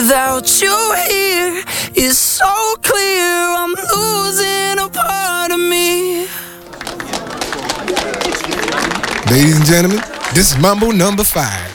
Without you here, it's so clear I'm losing a part of me. Ladies and gentlemen, this is Mambo number 5.